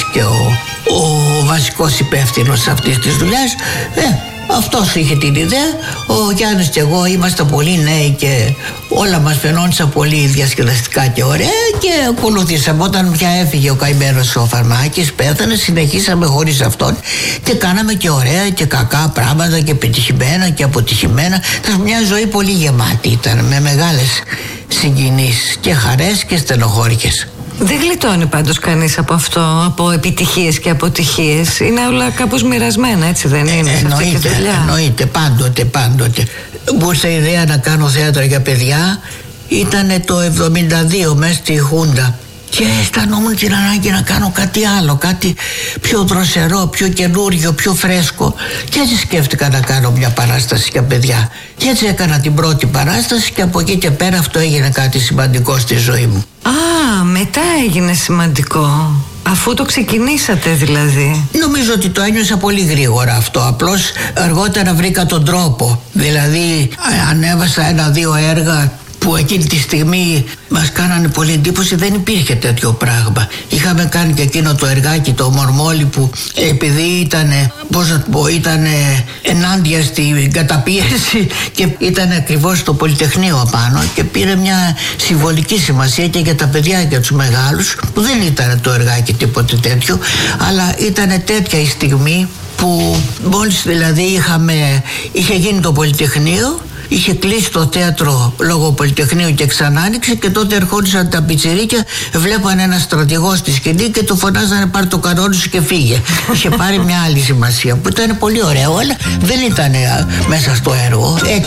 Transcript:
και ο βασικός υπεύθυνος αυτής της δουλειάς. Αυτός είχε την ιδέα. Ο Γιάννης και εγώ ήμασταν πολύ νέοι και όλα μας φαινόντουσαν πολύ διασκεδαστικά και ωραία και ακολουθήσαμε. Όταν πια έφυγε ο καημένος ο Φαρμάκης, πέθανε, συνεχίσαμε χωρίς αυτόν και κάναμε και ωραία και κακά πράγματα και πετυχημένα και αποτυχημένα. Μια ζωή πολύ γεμάτη ήταν, με μεγάλες συγκινήσεις και χαρές και στενοχώρικες. Δεν γλιτώνει πάντως κανείς από αυτό, από επιτυχίες και αποτυχίες. Είναι όλα κάπως μοιρασμένα, έτσι δεν είναι? Εννοείται, πάντοτε. Μου ήρθε η ιδέα να κάνω θέατρο για παιδιά. Ήτανε το 72 μέσα στη Χούντα. Και αισθανόμουν την ανάγκη να κάνω κάτι άλλο, κάτι πιο δροσερό, πιο καινούριο, πιο φρέσκο. Και έτσι σκέφτηκα να κάνω μια παράσταση για παιδιά. Και έτσι έκανα την πρώτη παράσταση και από εκεί και πέρα αυτό έγινε κάτι σημαντικό στη ζωή μου. Μετά έγινε σημαντικό. Αφού το ξεκινήσατε δηλαδή. Νομίζω ότι το ένιωσα πολύ γρήγορα αυτό. Απλώς αργότερα βρήκα τον τρόπο. Δηλαδή ανέβασα 1-2 έργα που εκείνη τη στιγμή μας κάνανε πολύ εντύπωση. Δεν υπήρχε τέτοιο πράγμα. Είχαμε κάνει και εκείνο το εργάκι, το Μορμόλι, που επειδή ήταν ενάντια στην καταπίεση και ήταν ακριβώς στο Πολυτεχνείο απάνω και πήρε μια συμβολική σημασία και για τα παιδιά και τους μεγάλους, που δεν ήταν το εργάκι τίποτε τέτοιο, αλλά ήταν τέτοια η στιγμή που μόλις δηλαδή είχε γίνει το Πολυτεχνείο. Είχε κλείσει το θέατρο λόγω Πολυτεχνείου και ξανά άνοιξε και τότε ερχόντουσαν τα πιτσιρίκια, βλέπανε ένα στρατηγό στη σκηνή και του φωνάζανε πάρε το κανόνι σου και φύγε. Είχε πάρει μια άλλη σημασία που ήταν πολύ ωραίο, αλλά δεν ήταν μέσα στο έργο.